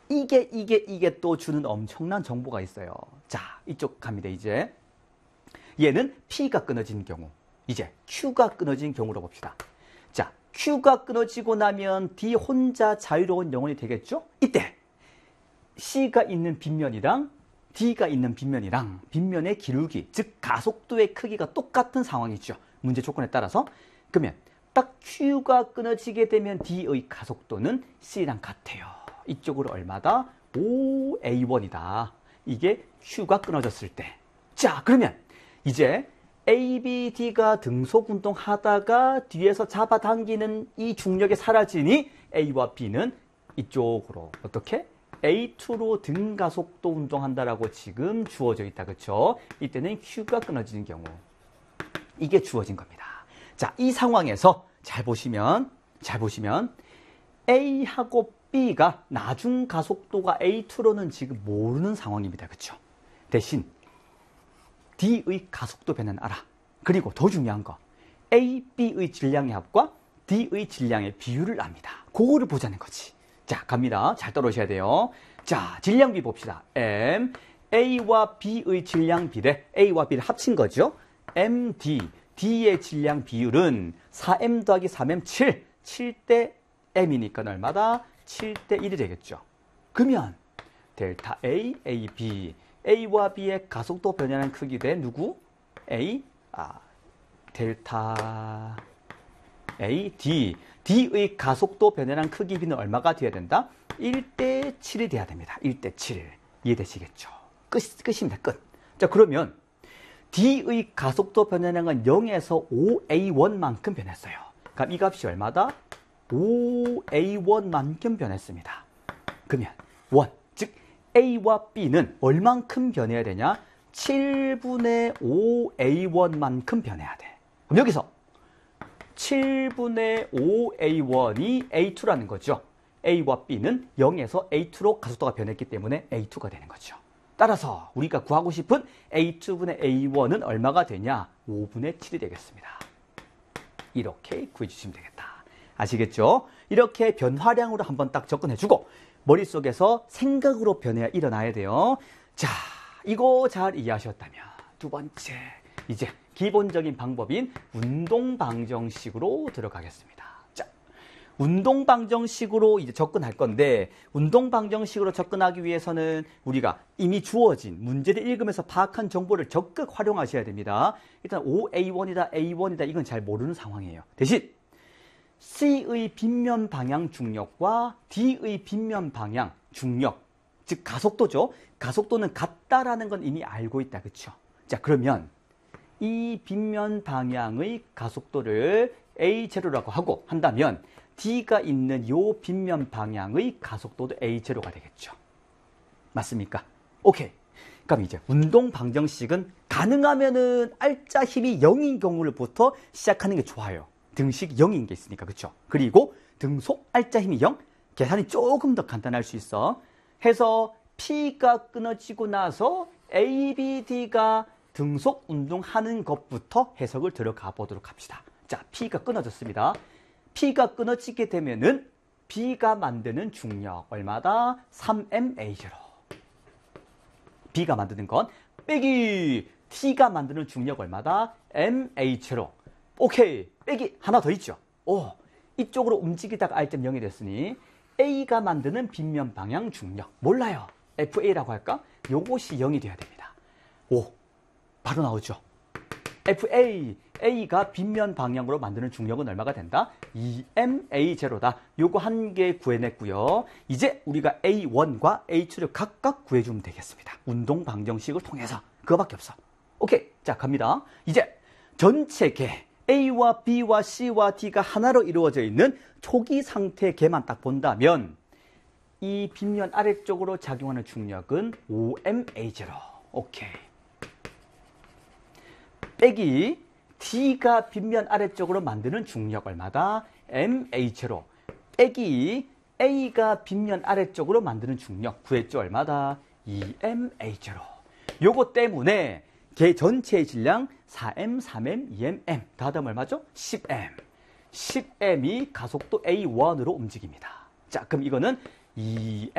이게 또 주는 엄청난 정보가 있어요. 자, 이쪽 갑니다, 이제. 얘는 P가 끊어진 경우. 이제 Q가 끊어진 경우로 봅시다. 자, Q가 끊어지고 나면 D 혼자 자유로운 영혼이 되겠죠? 이때 C가 있는 빗면이랑 D가 있는 빗면이랑 빗면의 기울기, 즉 가속도의 크기가 똑같은 상황이죠. 문제 조건에 따라서. 그러면 딱 Q가 끊어지게 되면 D의 가속도는 C랑 같아요. 이쪽으로 얼마다? 5A1이다. 이게 Q가 끊어졌을 때. 자, 그러면 이제 A, B, D가 등속 운동하다가 뒤에서 잡아당기는 이 중력이 사라지니 A와 B는 이쪽으로 어떻게? A2로 등가속도 운동한다라고 지금 주어져 있다. 그렇죠? 이때는 Q가 끊어지는 경우. 이게 주어진 겁니다. 자, 이 상황에서 잘 보시면 A하고 B가 나중 가속도가 A2로는 지금 모르는 상황입니다. 그렇죠? 대신 D의 가속도 변화는 알아. 그리고 더 중요한 거, A, B의 질량의 합과 D의 질량의 비율을 압니다. 그거를 보자는 거지. 자, 갑니다. 잘 따라오셔야 돼요. 자, 질량비 봅시다. M, A와 B의 질량 비례, A와 B를 합친 거죠. MD, D의 질량 비율은 4M 더하기 3M 7, 7대 M이니까 얼마다? 7대 1이 되겠죠. 그러면 델타 A, AB, A와 B의 가속도 변화는 크기 대 누구? 델타 A, D. D의 가속도 변화량 크기 B는 얼마가 돼야 된다? 1대 7이 돼야 됩니다. 1대 7. 이해되시겠죠? 끝입니다. 끝. 자, 그러면 D의 가속도 변화량은 0에서 5A1만큼 변했어요. 그럼 이 값이 얼마다? 5A1만큼 변했습니다. 그러면 1, 즉 A와 B는 얼만큼 변해야 되냐? 7분의 5A1만큼 변해야 돼. 그럼 여기서 7분의 5A1이 A2라는 거죠. A와 B는 0에서 A2로 가속도가 변했기 때문에 A2가 되는 거죠. 따라서 우리가 구하고 싶은 A2분의 A1은 얼마가 되냐? 5분의 7이 되겠습니다. 이렇게 구해주시면 되겠다. 아시겠죠? 이렇게 변화량으로 한번 딱 접근해주고 머릿속에서 생각으로 변해야 일어나야 돼요. 자, 이거 잘 이해하셨다면 두 번째, 이제 기본적인 방법인 운동방정식으로 들어가겠습니다. 자, 운동방정식으로 이제 접근할 건데, 운동방정식으로 접근하기 위해서는 우리가 이미 주어진 문제를 읽으면서 파악한 정보를 적극 활용하셔야 됩니다. 일단 OA1이다, A1이다, 이건 잘 모르는 상황이에요. 대신 C의 빗면 방향 중력과 D의 빗면 방향 중력, 즉 가속도죠. 가속도는 같다라는 건 이미 알고 있다. 그렇죠? 자, 그러면 이 빗면 방향의 가속도를 A0라고 하고 한다면 D가 있는 이 빗면 방향의 가속도도 A0가 되겠죠. 맞습니까? 오케이. 그럼 이제 운동 방정식은 가능하면은 알짜 힘이 0인 경우부터 시작하는 게 좋아요. 등식 0인 게 있으니까. 그렇죠? 그리고 등속 알짜 힘이 0. 계산이 조금 더 간단할 수 있어. 해서 P가 끊어지고 나서 A, B, D가 등속 운동하는 것부터 해석을 들어가 보도록 합시다. 자, P가 끊어졌습니다. P가 끊어지게 되면은 B가 만드는 중력 얼마다? 3MA0. B가 만드는 건 빼기 T가 만드는 중력 얼마다? MA0. 오케이. 빼기 하나 더 있죠. 오, 이쪽으로 움직이다가 R점 0이 됐으니 A가 만드는 빗면 방향 중력 몰라요. FA라고 할까? 요것이 0이 돼야 됩니다. 오, 바로 나오죠. FA, A가 빗면 방향으로 만드는 중력은 얼마가 된다? 2MA0다. 요거 한 개 구해냈고요. 이제 우리가 A1과 A2를 각각 구해주면 되겠습니다. 운동 방정식을 통해서. 그거밖에 없어. 오케이. 자, 갑니다. 이제 전체 개, A와 B와 C와 D가 하나로 이루어져 있는 초기 상태 개만 딱 본다면 이 빗면 아래쪽으로 작용하는 중력은 5MA0. 오케이. 빼기 D가 빗면 아래쪽으로 만드는 중력 얼마다? MA0. 빼기 A가 빗면 아래쪽으로 만드는 중력 구했죠? 얼마다? 2MA0. 요거 때문에 개 전체의 질량 4M, 3M, 2M, 다 하면 얼마죠? 10M. 10M이 가속도 A1으로 움직입니다. 자, 그럼 이거는 2M